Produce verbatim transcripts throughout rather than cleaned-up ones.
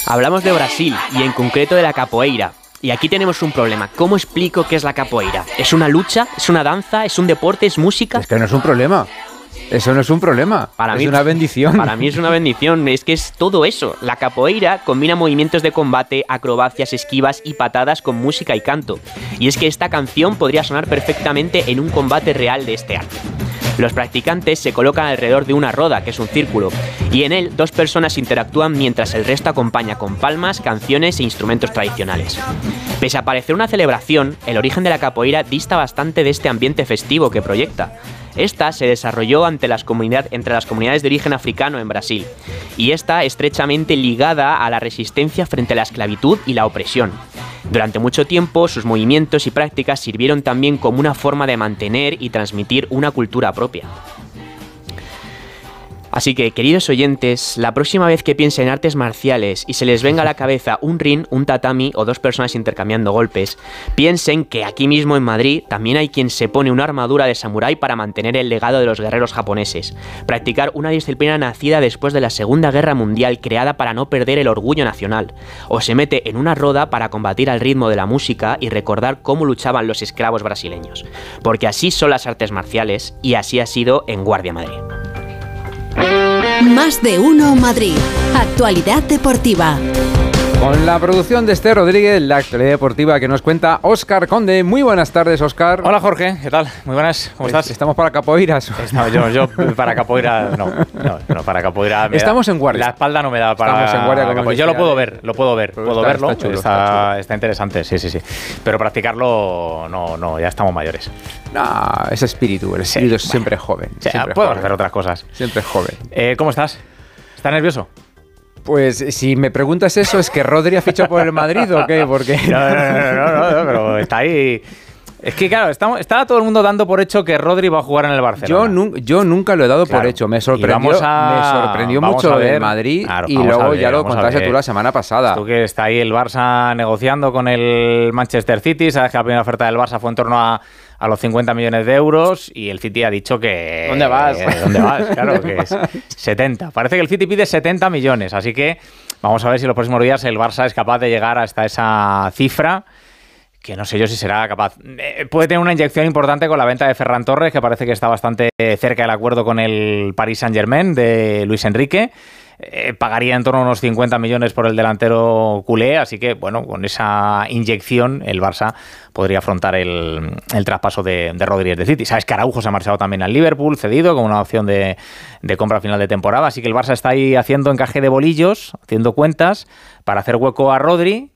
Hablamos de Brasil y en concreto de la capoeira. Y aquí tenemos un problema. ¿Cómo explico qué es la capoeira? ¿Es una lucha? ¿Es una danza? ¿Es un deporte? ¿Es música? Es que no es un problema. Eso no es un problema, para es mí, una bendición. Para mí es una bendición, es que es todo eso. La capoeira combina movimientos de combate, acrobacias, esquivas y patadas con música y canto. Y es que esta canción podría sonar perfectamente en un combate real de este arte. Los practicantes se colocan alrededor de una roda, que es un círculo, y en él dos personas interactúan mientras el resto acompaña con palmas, canciones e instrumentos tradicionales. Pese a parecer una celebración, el origen de la capoeira dista bastante de este ambiente festivo que proyecta. Esta se desarrolló ante las comunidad, entre las comunidades de origen africano en Brasil, y está estrechamente ligada a la resistencia frente a la esclavitud y la opresión. Durante mucho tiempo, sus movimientos y prácticas sirvieron también como una forma de mantener y transmitir una cultura propia. Así que, queridos oyentes, la próxima vez que piensen en artes marciales y se les venga a la cabeza un ring, un tatami o dos personas intercambiando golpes, piensen que aquí mismo en Madrid también hay quien se pone una armadura de samurái para mantener el legado de los guerreros japoneses, practicar una disciplina nacida después de la Segunda Guerra Mundial creada para no perder el orgullo nacional, o se mete en una roda para combatir al ritmo de la música y recordar cómo luchaban los esclavos brasileños, porque así son las artes marciales y así ha sido en Guardia Madrid. Más de uno Madrid. Actualidad deportiva. Con la producción de Esther Rodríguez, la actualidad deportiva que nos cuenta Óscar Conde. Muy buenas tardes, Óscar. Hola, Jorge. ¿Qué tal? Muy buenas. ¿Cómo estás? Estamos para capoeiras. No, yo, yo para capoeira no. No, no para capoeira me Estamos da, en guardia. La espalda no me da para Estamos en guardia. Como yo lo puedo ver, lo puedo ver. Pero puedo está, verlo. Está, chulo, está, está, chulo. está interesante, sí, sí, sí. Pero practicarlo, no, no, ya estamos mayores. No, ese espíritu, el espíritu sí, es siempre bueno. joven. O sea, siempre podemos joven. hacer otras cosas. Siempre joven. Eh, ¿Cómo estás? ¿Estás nervioso? Pues si me preguntas eso, ¿es que Rodri ha fichado por el Madrid o qué? Porque no, no, no, no, no, no, pero está ahí. Es que claro, estamos, estaba todo el mundo dando por hecho que Rodri va a jugar en el Barcelona. Yo, nu yo nunca lo he dado claro. por hecho. Me sorprendió, a, me sorprendió mucho lo del Madrid claro, y luego ver, ya lo contaste tú la semana pasada. Tú que está ahí el Barça negociando con el Manchester City, sabes que la primera oferta del Barça fue en torno a a los cincuenta millones de euros y el City ha dicho que... ¿Dónde vas? Eh, ¿Dónde vas? Claro, que es setenta. Parece que el City pide setenta millones, así que vamos a ver si en los próximos días el Barça es capaz de llegar hasta esa cifra, que no sé yo si será capaz. Eh, puede tener una inyección importante con la venta de Ferran Torres, que parece que está bastante cerca del acuerdo con el Paris Saint-Germain de Luis Enrique. Eh, pagaría en torno a unos cincuenta millones por el delantero culé, así que bueno, con esa inyección el Barça podría afrontar el, el traspaso de, de Rodríguez de City. Sabes que Araujo se ha marchado también al Liverpool, cedido, con una opción de, de compra a final de temporada, así que el Barça está ahí haciendo encaje de bolillos, haciendo cuentas para hacer hueco a Rodri.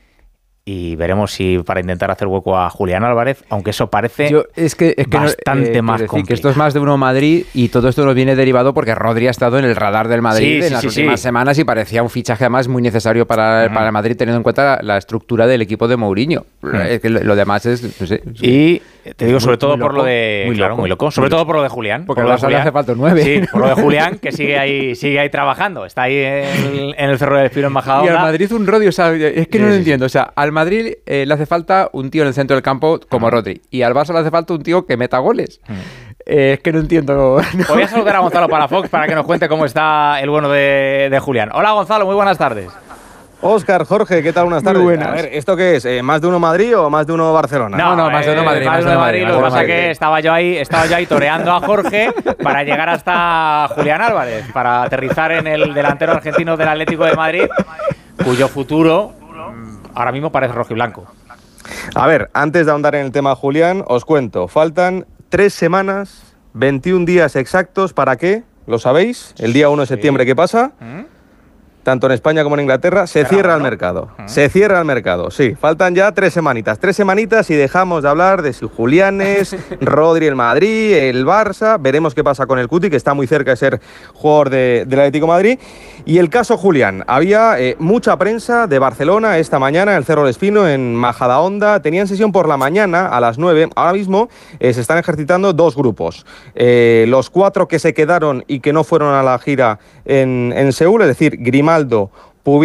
Y veremos si para intentar hacer hueco a Julián Álvarez, aunque eso parece Yo, es que, es que bastante no, eh, más decir, complicado. Que esto es más de uno Madrid y todo esto nos viene derivado porque Rodri ha estado en el radar del Madrid sí, en sí, las sí, últimas sí. semanas y parecía un fichaje además muy necesario para, uh-huh. para el Madrid, teniendo en cuenta la, la estructura del equipo de Mourinho. Uh-huh. Es que lo, lo demás es... No sé, y te digo, sobre muy, todo muy por loco, lo de... muy claro, loco, muy loco. Sobre muy todo loco. por lo de Julián. Porque por al Barça le hace falta un nueve. Sí, por lo de Julián, que sigue ahí sigue ahí trabajando. Está ahí en, en el Cerro del Espino en Majadahonda. Y al Madrid un Rodri, o sea, es que sí, no lo sí, entiendo. O sea, al Madrid eh, le hace falta un tío en el centro del campo como Rodri. Y al Barça le hace falta un tío que meta goles. Mm. Eh, es que no entiendo. No. Voy a saludar a Gonzalo Palafox para que nos cuente cómo está el bueno de, de Julián. Hola Gonzalo, muy buenas tardes. Óscar, Jorge, ¿qué tal? Buenas tardes. Muy buenas. A ver, ¿esto qué es? Eh, ¿Más de uno Madrid o más de uno Barcelona? No, no, más de uno Madrid. Eh, más de uno Madrid. Lo que pasa es que estaba yo ahí, estaba yo ahí toreando a Jorge para llegar hasta Julián Álvarez, para aterrizar en el delantero argentino del Atlético de Madrid, cuyo futuro ahora mismo parece rojiblanco. A ver, antes de ahondar en el tema Julián, os cuento. Faltan tres semanas, veintiún días exactos. ¿Para qué? ¿Lo sabéis? El día uno de septiembre, sí. ¿Qué pasa? ¿Mm? Tanto en España como en Inglaterra, se cierra el mercado. ¿Mm? Se cierra el mercado, sí. Faltan ya tres semanitas. Tres semanitas y dejamos de hablar de si Julianes, Rodri, el Madrid, el Barça. Veremos qué pasa con el Cuti, que está muy cerca de ser jugador de, del Atlético de Madrid. Y el caso Julián. Había eh, mucha prensa de Barcelona esta mañana en el Cerro del Espino, en Majadahonda. Tenían sesión por la mañana a las nueve. Ahora mismo eh, se están ejercitando dos grupos. Eh, los cuatro que se quedaron y que no fueron a la gira en, en Seúl, es decir, Grimaldo, Pubil,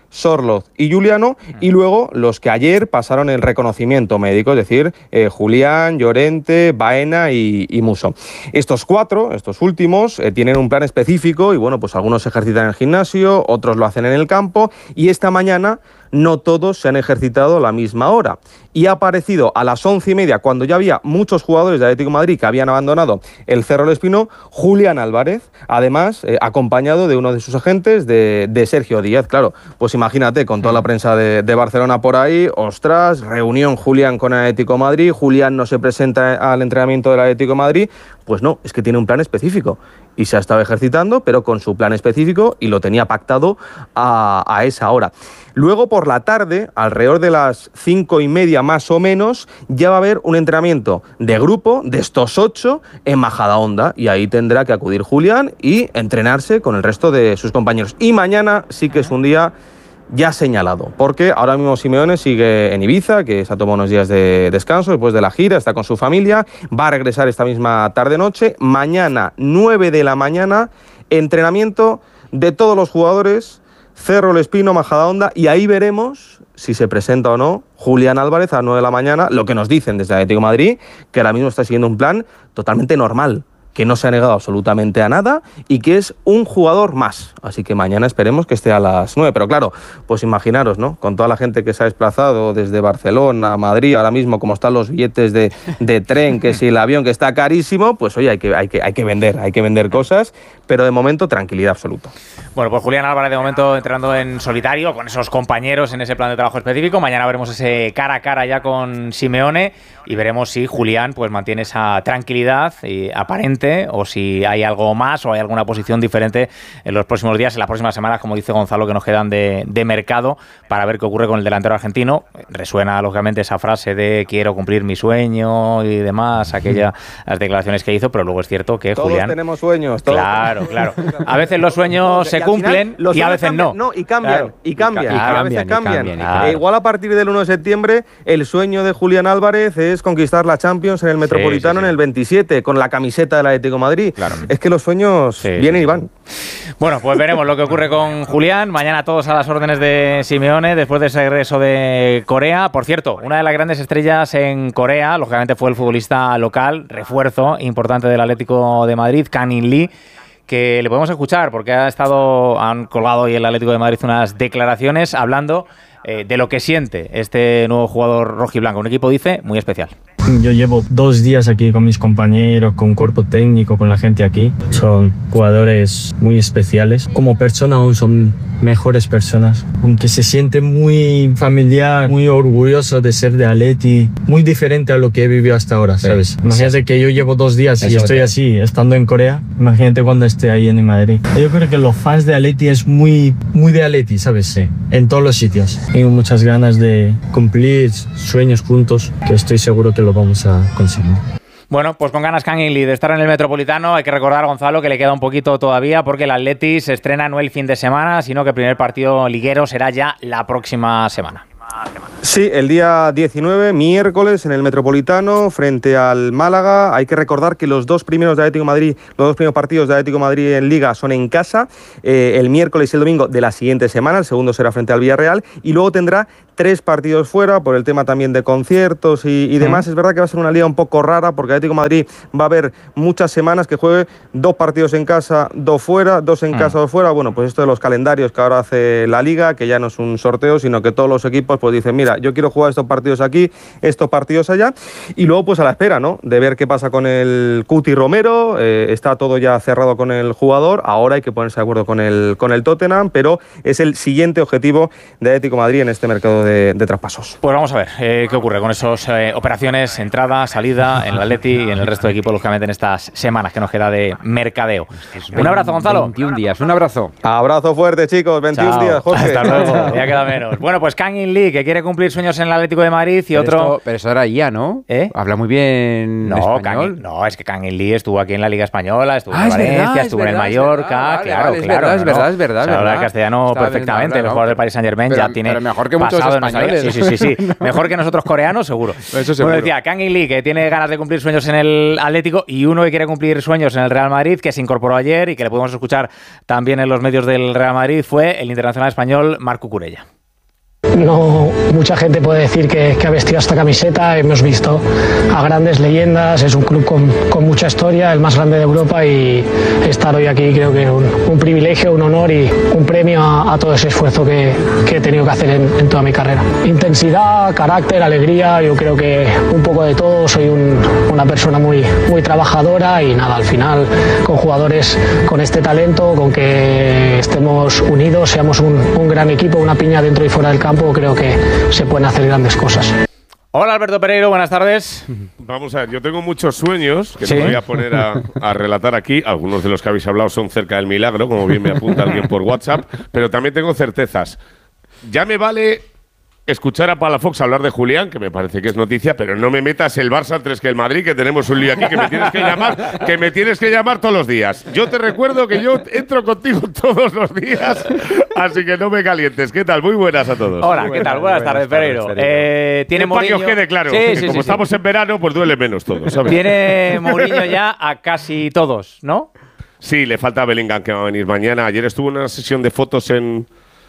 Sorloz y Giuliano, y luego los que ayer pasaron el reconocimiento médico, es decir, eh, Julián, Llorente, Baena y, y Musso. Estos cuatro, estos últimos, eh, tienen un plan específico y bueno, pues algunos ejercitan en el gimnasio, otros lo hacen en el campo, y esta mañana no todos se han ejercitado a la misma hora. Y ha aparecido a las once y media, cuando ya había muchos jugadores de Atlético de Madrid que habían abandonado el Cerro del Espino, Julián Álvarez, además eh, acompañado de uno de sus agentes, de, de Sergio Díaz. Claro, pues imagínate, con toda la prensa de, de Barcelona por ahí, ostras, reunión Julián con el Atlético de Madrid, Julián no se presenta al entrenamiento del Atlético de Madrid. Pues no, es que tiene un plan específico y se ha estado ejercitando, pero con su plan específico, y lo tenía pactado a, a esa hora. Luego, por la tarde, alrededor de las cinco y media más o menos, ya va a haber un entrenamiento de grupo de estos ocho en Majadahonda, y ahí tendrá que acudir Julián y entrenarse con el resto de sus compañeros. Y mañana sí que es un día ya señalado, porque ahora mismo Simeone sigue en Ibiza, que se ha tomado unos días de descanso después de la gira, está con su familia, va a regresar esta misma tarde-noche. Mañana, nueve de la mañana, entrenamiento de todos los jugadores, Cerro del Espino, Majadahonda, y ahí veremos si se presenta o no Julián Álvarez a las nueve de la mañana, lo que nos dicen desde Atlético de Madrid, que ahora mismo está siguiendo un plan totalmente normal, que no se ha negado absolutamente a nada y que es un jugador más. Así que mañana esperemos que esté a las nueve. Pero claro, pues imaginaros, ¿no? Con toda la gente que se ha desplazado desde Barcelona a Madrid, ahora mismo como están los billetes de, de tren, que si el avión que está carísimo, pues oye, hay que, hay que, hay que vender, hay que vender cosas, pero de momento tranquilidad absoluta. Bueno, pues Julián Álvarez de momento entrando en solitario con esos compañeros en ese plan de trabajo específico. Mañana veremos ese cara a cara ya con Simeone y veremos si Julián pues mantiene esa tranquilidad y aparente, o si hay algo más o hay alguna posición diferente en los próximos días, en las próximas semanas, como dice Gonzalo, que nos quedan de, de mercado para ver qué ocurre con el delantero argentino. Resuena lógicamente esa frase de quiero cumplir mi sueño y demás, aquellas las declaraciones que hizo, pero luego es cierto que todos Julián... tenemos sueños. Todos Claro, claro. A veces los sueños se cumplen y, y a veces cambian, no. No, y cambian, claro. y cambian, Y, ca- y a cambian, veces y cambian. cambian, y cambian. E igual a partir del uno de septiembre, el sueño de Julián Álvarez es conquistar la Champions en el Metropolitano sí, sí. en el veintisiete, con la camiseta del Atlético de Madrid. Claro. Es que los sueños Sí, vienen sí, y van. Bueno, pues veremos lo que ocurre con Julián. Mañana todos a las órdenes de Simeone después de ese regreso de Corea. Por cierto, una de las grandes estrellas en Corea, lógicamente, fue el futbolista local, refuerzo importante del Atlético de Madrid, Kang In Lee, que le podemos escuchar porque ha estado, han colgado hoy el Atlético de Madrid unas declaraciones hablando eh, de lo que siente este nuevo jugador rojiblanco. Un equipo, dice, muy especial. Yo llevo dos días aquí con mis compañeros, con cuerpo técnico, con la gente aquí. Son jugadores muy especiales. Como persona aún son mejores personas. Aunque se siente muy familiar, muy orgulloso de ser de Atleti. Muy diferente a lo que he vivido hasta ahora, ¿sabes? Sí. Imagínate que yo llevo dos días y estoy así, estando en Corea. Imagínate cuando esté ahí en Madrid. Yo creo que los fans de Atleti es muy, muy de Atleti, ¿sabes? Sí. En todos los sitios. Tengo muchas ganas de cumplir sueños juntos, que estoy seguro que lo vamos a conseguir. Bueno, pues con ganas Kang In Lee de estar en el Metropolitano. Hay que recordar, Gonzalo, que le queda un poquito todavía porque el Atleti se estrena no el fin de semana, sino que el primer partido liguero será ya la próxima semana. Sí, el día diecinueve, miércoles, en el Metropolitano, frente al Málaga. Hay que recordar que los dos primeros de Atlético de Madrid, los dos primeros partidos de Atlético de Madrid en Liga son en casa, eh, el miércoles y el domingo de la siguiente semana. El segundo será frente al Villarreal y luego tendrá tres partidos fuera por el tema también de conciertos y, y demás. Mm. Es verdad que va a ser una liga un poco rara porque Atlético de Madrid va a haber muchas semanas que juegue dos partidos en casa, dos fuera, dos en mm. casa, dos fuera. Bueno, pues esto de los calendarios que ahora hace la Liga, que ya no es un sorteo, sino que todos los equipos pues dicen, mira, yo quiero jugar estos partidos aquí, estos partidos allá, y luego pues a la espera, ¿no?, de ver qué pasa con el Cuti Romero. Eh, está todo ya cerrado con el jugador, ahora hay que ponerse de acuerdo con el, con el Tottenham, pero es el siguiente objetivo de Atlético de Madrid en este mercado de, de traspasos. Pues vamos a ver eh, qué ocurre con esas eh, operaciones, entrada, salida en el Atleti y en el resto de equipos, lógicamente, en estas semanas que nos queda de mercadeo. Un abrazo, Gonzalo. veintiún días, un abrazo. Abrazo fuerte, chicos, veintiún Chao. días, Jorge. Hasta luego, ya queda menos. Bueno, pues Kang In Lee, que quiere cumplir sueños en el Atlético de Madrid, y pero otro... Esto, pero eso era ya, ¿no? ¿Eh? Habla muy bien no, español. Kang, no, es que Kang In Lee estuvo aquí en la Liga Española, estuvo ah, en Valencia, verdad, estuvo verdad, en el Mallorca, verdad, vale, claro, vale, es claro. Verdad, no, es verdad, es verdad. Se habla verdad. castellano Está perfectamente, bien, el jugador del Paris Saint-Germain pero, ya tiene pero mejor que muchos pasado en nuestra liga. Sí, sí, sí, sí. Mejor que nosotros coreanos, seguro. Eso seguro. Bueno, decía Kang In Lee, que tiene ganas de cumplir sueños en el Atlético, y uno que quiere cumplir sueños en el Real Madrid, que se incorporó ayer y que le podemos escuchar también en los medios del Real Madrid, fue el internacional español Marc Cucurella. No mucha gente puede decir que, que ha vestido esta camiseta. Hemos visto a grandes leyendas, es un club con, con mucha historia, el más grande de Europa, y estar hoy aquí creo que es un, un privilegio, un honor y un premio a, a todo ese esfuerzo que, que he tenido que hacer en, en toda mi carrera. Intensidad, carácter, alegría, yo creo que un poco de todo. Soy un, una persona muy, muy trabajadora y nada, al final con jugadores con este talento, con que estemos unidos, seamos un, un gran equipo, una piña dentro y fuera del campo, creo que se pueden hacer grandes cosas. Hola Alberto Pereiro, buenas tardes. Vamos a ver, yo tengo muchos sueños que ¿Sí? me voy a poner a, a relatar aquí. Algunos de los que habéis hablado son cerca del milagro, como bien me apunta alguien por WhatsApp, pero también tengo certezas. Ya me vale escuchar a Palafox hablar de Julián, que me parece que es noticia, pero no me metas el Barça antes que el Madrid, que tenemos un lío aquí, que me tienes que llamar, que me tienes que llamar todos los días. Yo te recuerdo que yo entro contigo todos los días, así que no me calientes. ¿Qué tal? Muy buenas a todos. Hola, Muy ¿qué tal? buenas, Buenas, tardes, buenas Pereiro. tardes, Pereiro. Eh, tiene Para que Mourinho… os quede claro, Sí, que sí, como sí, estamos sí. en verano, pues duele menos todo, ¿sabes? Tiene Mourinho ya a casi todos, ¿no? Sí, le falta Bellingham, que va a venir mañana. Ayer estuvo en una sesión de fotos en,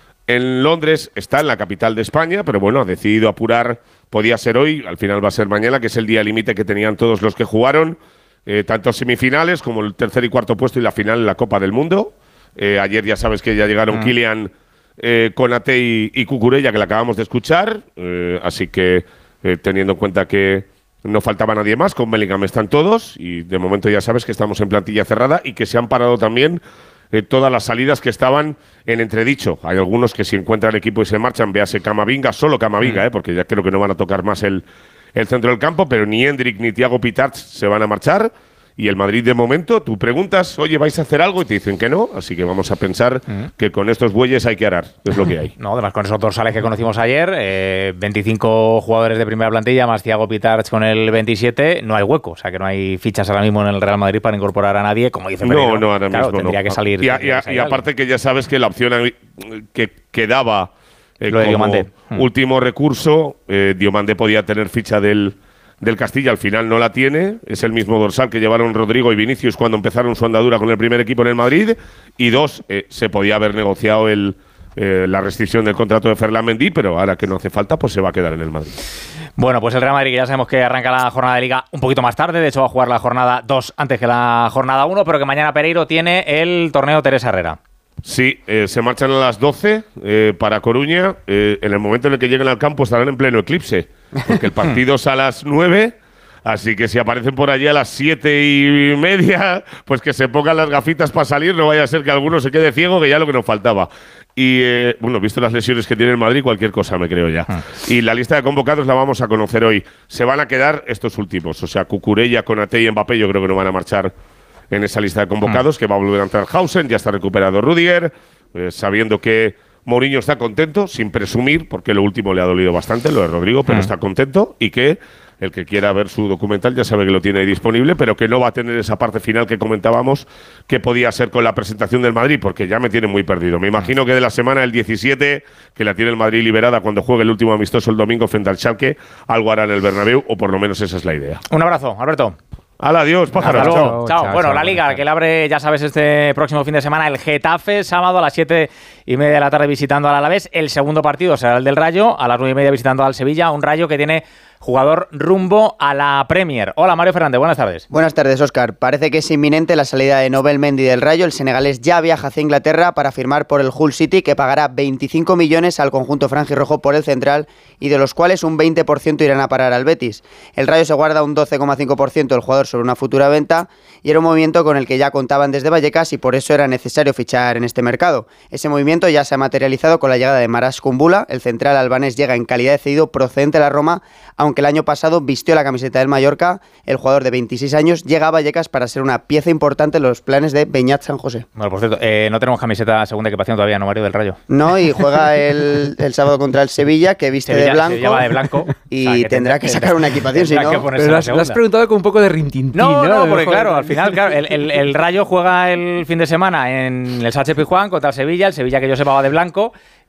en Londres, está en la capital de España, pero bueno, ha decidido apurar, podía ser hoy, al final va a ser mañana, que es el día límite que tenían todos los que jugaron, eh, tanto semifinales como el tercer y cuarto puesto y la final en la Copa del Mundo. Eh, ayer ya sabes que ya llegaron Mm. Kylian, eh, Konaté y, y Cucurella, que la acabamos de escuchar, eh, así que eh, teniendo en cuenta que no faltaba nadie más, con Bellingham están todos y de momento ya sabes que estamos en plantilla cerrada y que se han parado también eh, todas las salidas que estaban en entredicho. Hay algunos que si encuentran equipo y se marchan, véase Camavinga, solo Camavinga, mm. eh, porque ya creo que no van a tocar más el, el centro del campo, pero ni Endrick ni Thiago Pitarch se van a marchar. Y el Madrid, de momento, tú preguntas, oye, ¿vais a hacer algo? Y te dicen que no, así que vamos a pensar mm. que con estos bueyes hay que arar, es lo que hay. No, además con esos dorsales que conocimos ayer, eh, veinticinco jugadores de primera plantilla, más Thiago Pitarch con el veintisiete, no hay hueco, o sea que no hay fichas ahora mismo en el Real Madrid para incorporar a nadie, como dice Pereiro. No, no, ahora claro, mismo tendría no. que salir. Y, a, y, a, y aparte que ya sabes que la opción que quedaba eh, lo de como Diomandé. último recurso, eh, Diomandé podía tener ficha del... del Castilla, al final no la tiene, es el mismo dorsal que llevaron Rodrigo y Vinicius cuando empezaron su andadura con el primer equipo en el Madrid, y dos, eh, se podía haber negociado el, eh, la restricción del contrato de Ferland Mendy, pero ahora que no hace falta, pues se va a quedar en el Madrid. Bueno, pues el Real Madrid, que ya sabemos que arranca la jornada de Liga un poquito más tarde, de hecho va a jugar la jornada dos antes que la jornada uno, pero que mañana Pereiro tiene el torneo Teresa Herrera. Sí, eh, se marchan a las doce eh, para Coruña. Eh, en el momento en el que lleguen al campo estarán en pleno eclipse, porque el partido es a las nueve, así que si aparecen por allí a las siete y media, pues que se pongan las gafitas para salir, no vaya a ser que alguno se quede ciego, que ya lo que nos faltaba. Y, eh, bueno, visto las lesiones que tiene el Madrid, cualquier cosa me creo ya. Y la lista de convocados la vamos a conocer hoy. Se van a quedar estos últimos, o sea, Cucurella, Konaté y Mbappé, yo creo que no van a marchar en esa lista de convocados, mm. que va a volver a entrar Hausen, ya está recuperado Rudiger, eh, sabiendo que Mourinho está contento, sin presumir, porque lo último le ha dolido bastante, lo de Rodrigo, pero mm. está contento, y que el que quiera ver su documental ya sabe que lo tiene ahí disponible, pero que no va a tener esa parte final que comentábamos que podía ser con la presentación del Madrid, porque ya me tiene muy perdido. Me imagino que de la semana del diecisiete, que la tiene el Madrid liberada cuando juegue el último amistoso el domingo frente al Schalke, algo hará en el Bernabéu, o por lo menos esa es la idea. Un abrazo, Alberto. ¡Hala, adiós, pájaro! Hasta luego. Chao, Chao. chao, Bueno, chao, la Liga, chao. que le abre, ya sabes, este próximo fin de semana el Getafe, sábado a las siete y media de la tarde visitando al Alavés. El segundo partido será el del Rayo, a las nueve y media visitando al Sevilla. Un Rayo que tiene jugador rumbo a la Premier. Hola, Mario Fernández, buenas tardes. Buenas tardes, Óscar. Parece que es inminente la salida de Nobel Mendy del Rayo. El senegalés ya viaja hacia Inglaterra para firmar por el Hull City, que pagará veinticinco millones al conjunto franjirrojo por el central, y de los cuales un veinte por ciento irán a parar al Betis. El Rayo se guarda un doce coma cinco por ciento del jugador sobre una futura venta, y era un movimiento con el que ya contaban desde Vallecas y por eso era necesario fichar en este mercado. Ese movimiento ya se ha materializado con la llegada de Maras Kumbula. El central albanés llega en calidad de cedido procedente de la Roma, aunque el año pasado vistió la camiseta del Mallorca. El jugador de veintiséis años llega a Vallecas para ser una pieza importante en los planes de Beñat San José. Bueno, por cierto, eh, no tenemos camiseta segunda equipación todavía, ¿no, Mario, del Rayo? No, y juega el, el sábado contra el Sevilla, que viste Sevilla, de blanco. Sevilla va de blanco. Y O sea, que tendrá que sacar una equipación, si tendrá que no. ponerse Pero la lo has, lo has segunda. preguntado con un poco de rintintín, No, ¿no? no, De porque joder. claro, al final, claro, el, el, el Rayo juega el fin de semana en el Sánchez Pizjuán contra el Sevilla, el Sevilla que yo sepa va de blanco,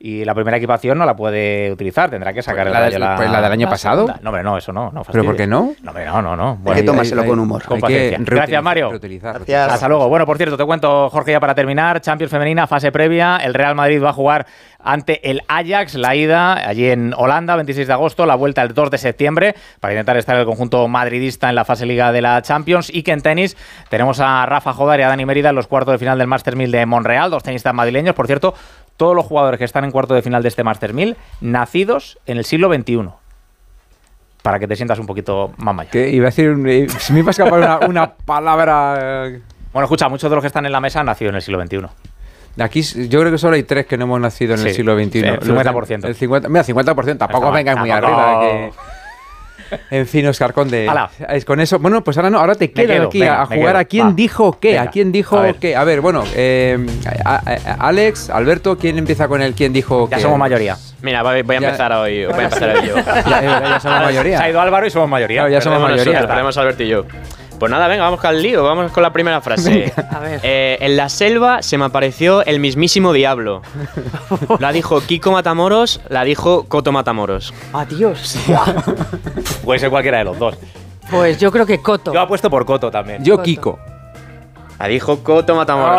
y la primera equipación no la puede utilizar, tendrá que sacar Pues el la, Rayo la, pues la del año la pasado. segunda. No, hombre, no, eso no. no ¿Pero por qué no? No, hombre, no, no. no. Hay que tomárselo hay- con humor. Con hay que paciencia. reutilizar, Gracias, Mario. reutilizar, Gracias. Hasta luego. Bueno, por cierto, te cuento, Jorge, ya para terminar, Champions Femenina, fase previa, el Real Madrid va a jugar ante el Ajax, la ida allí en Holanda, veintiséis de agosto, la vuelta el dos de septiembre, para intentar estar el conjunto madridista en la fase Liga de la Champions. Y que en tenis tenemos a Rafa Jodar y a Dani Mérida en los cuartos de final del Masters mil de Monreal, dos tenistas madrileños. Por cierto, todos los jugadores que están en cuarto de final de este Masters mil, nacidos en el siglo veintiuno. Para que te sientas un poquito más mayor. ¿Qué? Iba a decir, un- eh, se me iba a escapar una, una palabra. eh, Bueno, escucha, muchos de los que están en la mesa han nacido en el siglo veintiuno. De aquí, s- yo creo que solo hay tres que no hemos nacido en el Sí, siglo veintiuno. sí, el cincuenta por ciento. El cincuenta, mira, cincuenta por ciento, tampoco Está mal, vengáis muy tampoco. arriba. Que... En fin, Óscar Conde. Hala. Es con eso. Bueno, pues ahora no, ahora te quedas quedo, aquí venga, a me jugar quedo. a quién Va. dijo qué, Venga. a quién dijo A ver. qué. A ver, bueno, eh, a- a- Alex, Alberto, ¿quién empieza con el quién dijo Ya qué? somos mayoría. Mira, voy, voy a Ya- empezar hoy. Voy a empezar hoy yo. Ya, ya- ya somos mayoría. Se ha ido Álvaro y somos mayoría. Claro, ya somos Perdemos mayoría. nosotros, perdemos Alberto y yo. Pues nada, venga, vamos con el lío. Vamos con la primera frase. A ver. Eh, en la selva se me apareció el mismísimo diablo. La dijo Kiko Matamoros, la dijo Coto Matamoros. Adiós. Puede ser cualquiera de los dos. Pues yo creo que Coto. Yo apuesto por Coto también. Yo, Kiko. La dijo Coto Matamoros.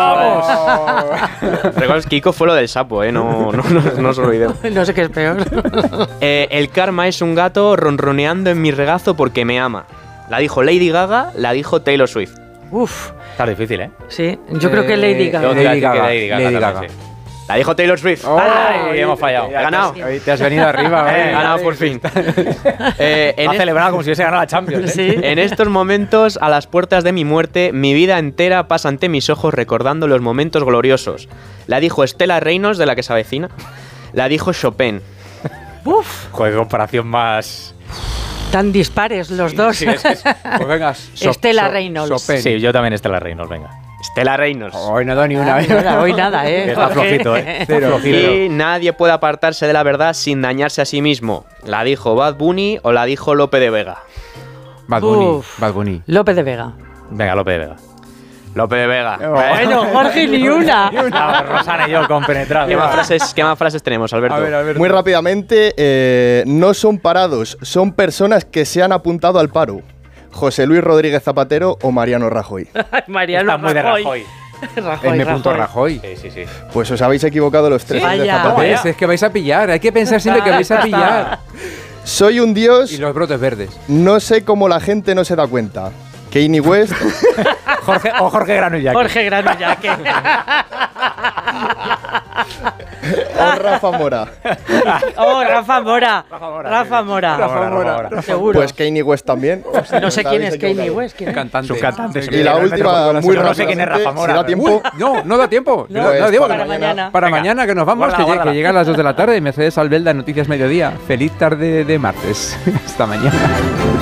Recuerdas, Kiko fue lo del sapo, ¿eh? No, no, no, no os olvidemos. No sé qué es peor. Eh, el karma es un gato ronroneando en mi regazo porque me ama. La dijo Lady Gaga, la dijo Taylor Swift. Uf. Está difícil, ¿eh? Sí, yo creo que Lady Gaga. Yo te iba a Lady decir que Gaga, Lady Gaga. Lady también, Gaga. sí. La dijo Taylor Swift. ¡Ay! Hemos fallado. He ganado. Hoy te has venido arriba, He ¿eh? ganado por fin. Eh, en Ha es- celebrado como si hubiese ganado la Champions. ¿eh? Sí. En estos momentos, a las puertas de mi muerte, mi vida entera pasa ante mis ojos recordando los momentos gloriosos. La dijo Estela Reynolds, de la que se avecina. La dijo Chopin. Uf. Joder, qué comparación más. Tan dispares los dos. Sí, es que es- Pues venga, so- Estela so- Reynolds. Chopin. Sí, yo también Estela Reynolds, venga. Estela Reynolds. Hoy no he dado ni una vez. Nada, hoy nada, ¿eh? Está Jorge. flojito, ¿eh? Cero. Y nadie puede apartarse de la verdad sin dañarse a sí mismo. La dijo Bad Bunny o la dijo Lope de Vega. Bad Bunny. Uf. Bad Bunny. López de Vega. Venga, Lope de Vega. Lope de Vega. Bueno, Jorge, ni una. Vamos, Rosana y yo compenetrados. ¿Qué más frases, qué más frases tenemos, Alberto? A ver, a ver. Muy rápidamente, eh, no son parados, son personas que se han apuntado al paro. José Luis Rodríguez Zapatero o Mariano Rajoy. Mariano Está muy de Rajoy. Rajoy, M. Rajoy. Sí, sí, sí. Pues os habéis equivocado los tres. Sí. de Vaya. Zapatero. Es, es que vais a pillar. Hay que pensar siempre que vais a pillar. Soy un dios, Y los brotes verdes. no sé cómo la gente no se da cuenta. Kanye West Jorge, o Jorge Granullac. Jorge Granullac. o Rafa Mora. Oh, Rafa Mora. Rafa Mora, Rafa sí. Mora. Rafa Mora, Rafa Mora. Seguro. Pues Kanye West también. no sé Os quién habéis es Kanye equivocado. West. ¿quién es? Cantante. Su cantante. Y la última, muy Yo no sé quién es rápidamente, Rafa Mora, si da pero- tiempo, No, no da tiempo. No, No, pues da tiempo. para mañana. Para Venga. mañana, que nos vamos, Guárdala, que, llegue- guárdala. que llega a las dos de la tarde. Mercedes Albelda, Noticias Mediodía. Feliz tarde de martes. Hasta mañana.